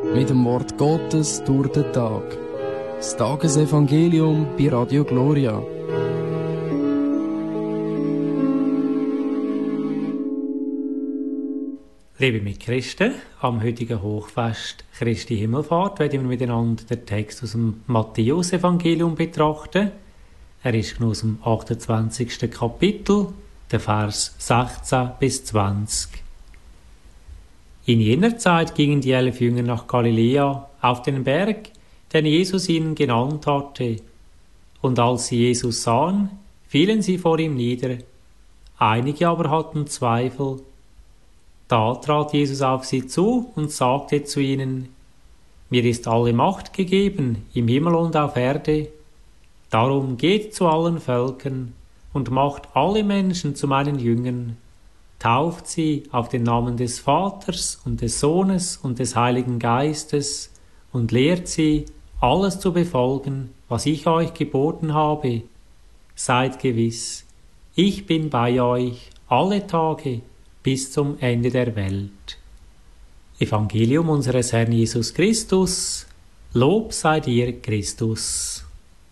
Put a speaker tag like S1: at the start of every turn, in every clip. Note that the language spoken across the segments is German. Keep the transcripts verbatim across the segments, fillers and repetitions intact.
S1: Mit dem Wort Gottes durch den Tag. Das Tagesevangelium bei Radio Gloria.
S2: Liebe Mitchristen, am heutigen Hochfest Christi Himmelfahrt werden wir miteinander den Text aus dem Matthäus-Evangelium betrachten. Er ist aus dem achtundzwanzigsten Kapitel, der Vers sechzehn bis zwanzig. In jener Zeit gingen die elf Jünger nach Galiläa auf den Berg, den Jesus ihnen genannt hatte. Und als sie Jesus sahen, fielen sie vor ihm nieder. Einige aber hatten Zweifel. Da trat Jesus auf sie zu und sagte zu ihnen: Mir ist alle Macht gegeben, im Himmel und auf Erde. Darum geht zu allen Völkern und macht alle Menschen zu meinen Jüngern. Tauft sie auf den Namen des Vaters und des Sohnes und des Heiligen Geistes und lehrt sie, alles zu befolgen, was ich euch geboten habe. Seid gewiss, ich bin bei euch alle Tage bis zum Ende der Welt. Evangelium unseres Herrn Jesus Christus. Lob sei dir, Christus.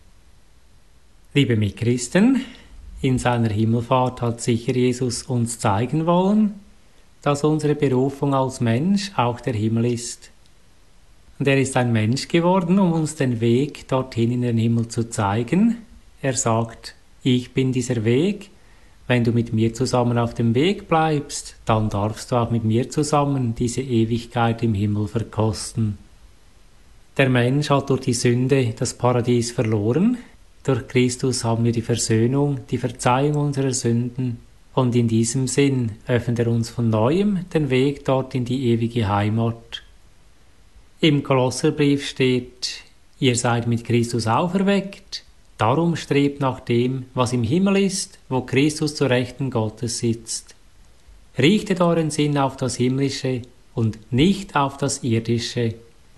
S2: Liebe Mitchristen, in seiner Himmelfahrt hat sicher Jesus uns zeigen wollen, dass unsere Berufung als Mensch auch der Himmel ist. Und er ist ein Mensch geworden, um uns den Weg dorthin in den Himmel zu zeigen. Er sagt: Ich bin dieser Weg. Wenn du mit mir zusammen auf dem Weg bleibst, dann darfst du auch mit mir zusammen diese Ewigkeit im Himmel verkosten. Der Mensch hat durch die Sünde das Paradies verloren. Durch Christus haben wir die Versöhnung, die Verzeihung unserer Sünden. Und in diesem Sinn öffnet er uns von Neuem den Weg dort in die ewige Heimat. Im Kolosserbrief steht: Ihr seid mit Christus auferweckt. Darum strebt nach dem, was im Himmel ist, wo Christus zur Rechten Gottes sitzt. Richtet euren Sinn auf das Himmlische und nicht auf das Irdische.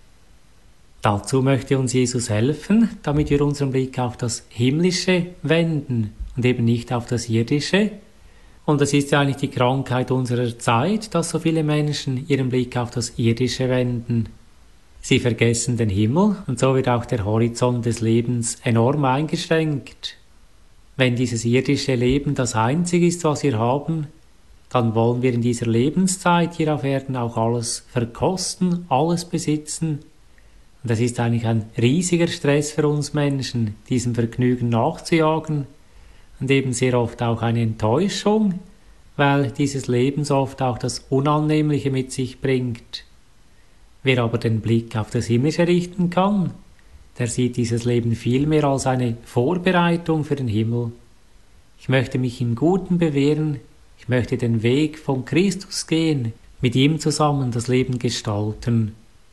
S2: Dazu möchte uns Jesus helfen, damit wir unseren Blick auf das Himmlische wenden und eben nicht auf das Irdische. Und das ist ja eigentlich die Krankheit unserer Zeit, dass so viele Menschen ihren Blick auf das Irdische wenden. Sie vergessen den Himmel und so wird auch der Horizont des Lebens enorm eingeschränkt. Wenn dieses irdische Leben das Einzige ist, was wir haben, dann wollen wir in dieser Lebenszeit hier auf Erden auch alles verkosten, alles besitzen. Und das ist eigentlich ein riesiger Stress für uns Menschen, diesem Vergnügen nachzujagen und eben sehr oft auch eine Enttäuschung, weil dieses Leben so oft auch das Unannehmliche mit sich bringt. Wer aber den Blick auf das Himmlische richten kann, der sieht dieses Leben vielmehr als eine Vorbereitung für den Himmel. Ich möchte mich im Guten bewähren, ich möchte den Weg von Christus gehen, mit ihm zusammen das Leben gestalten.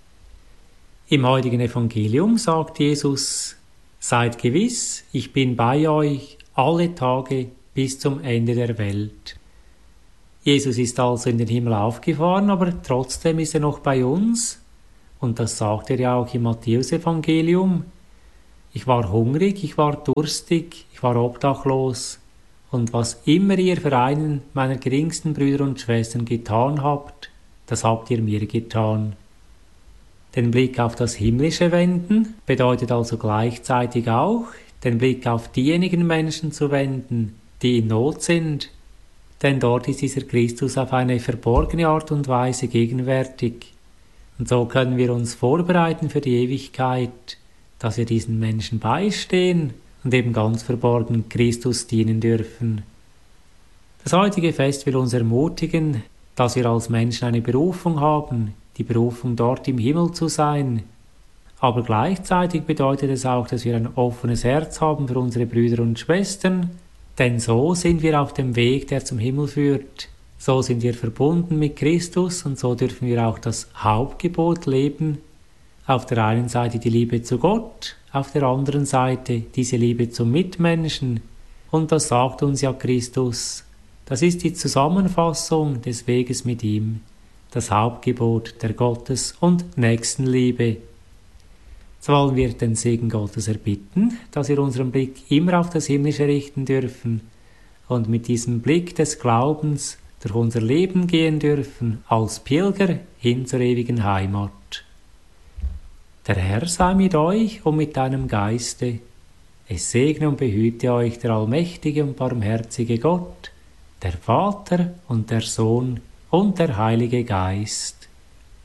S2: Im heutigen Evangelium sagt Jesus: Seid gewiss, ich bin bei euch alle Tage bis zum Ende der Welt. Jesus ist also in den Himmel aufgefahren, aber trotzdem ist er noch bei uns. Und das sagt er ja auch im Matthäus-Evangelium. Ich war hungrig, ich war durstig, ich war obdachlos. Und was immer ihr für einen meiner geringsten Brüder und Schwestern getan habt, das habt ihr mir getan. Den Blick auf das Himmlische wenden bedeutet also gleichzeitig auch, den Blick auf diejenigen Menschen zu wenden, die in Not sind. Denn dort ist dieser Christus auf eine verborgene Art und Weise gegenwärtig. Und so können wir uns vorbereiten für die Ewigkeit, dass wir diesen Menschen beistehen und eben ganz verborgen Christus dienen dürfen. Das heutige Fest will uns ermutigen, dass wir als Menschen eine Berufung haben, die Berufung dort im Himmel zu sein. Aber gleichzeitig bedeutet es auch, dass wir ein offenes Herz haben für unsere Brüder und Schwestern, denn so sind wir auf dem Weg, der zum Himmel führt. So sind wir verbunden mit Christus und so dürfen wir auch das Hauptgebot leben. Auf der einen Seite die Liebe zu Gott, auf der anderen Seite diese Liebe zum Mitmenschen. Und das sagt uns ja Christus. Das ist die Zusammenfassung des Weges mit ihm. Das Hauptgebot der Gottes- und Nächstenliebe. So wollen wir den Segen Gottes erbitten, dass wir unseren Blick immer auf das Himmlische richten dürfen und mit diesem Blick des Glaubens durch unser Leben gehen dürfen, als Pilger hin zur ewigen Heimat. Der Herr sei mit euch und mit deinem Geiste. Es segne und behüte euch der allmächtige und barmherzige Gott, der Vater und der Sohn und der Heilige Geist.